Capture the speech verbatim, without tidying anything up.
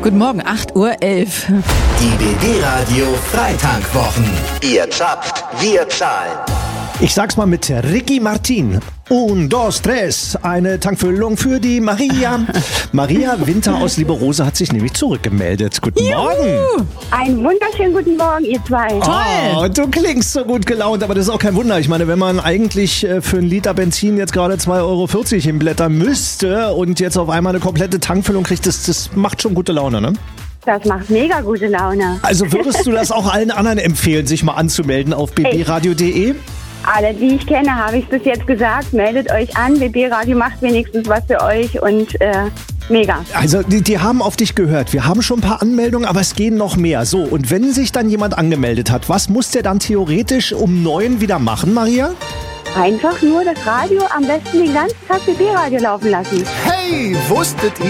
Guten Morgen, acht Uhr elf. Die B B-Radio Freitankwwochen. Ihr zapft, wir zahlen. Ich sag's mal mit Ricky Martin. Un, dos, tres. Eine Tankfüllung für die Maria. Maria Winter aus Lieberose hat sich nämlich zurückgemeldet. Guten Juhu. Morgen. Einen wunderschönen guten Morgen, ihr zwei. Toll. Oh, du klingst so gut gelaunt, aber das ist auch kein Wunder. Ich meine, wenn man eigentlich für einen Liter Benzin jetzt gerade zwei Euro vierzig hinblättern müsste und jetzt auf einmal eine komplette Tankfüllung kriegt, das, das macht schon gute Laune, ne? Das macht mega gute Laune. Also würdest du das auch allen anderen empfehlen, sich mal anzumelden auf b b radio punkt d e? Alle, die ich kenne, habe ich bis jetzt gesagt, meldet euch an. B B-Radio macht wenigstens was für euch und äh, mega. Also die, die haben auf dich gehört. Wir haben schon ein paar Anmeldungen, aber es gehen noch mehr. So, und wenn sich dann jemand angemeldet hat, was muss der dann theoretisch um neun wieder machen, Maria? Einfach nur das Radio am besten den ganzen Tag B B-Radio laufen lassen. Hey, wusstet ihr?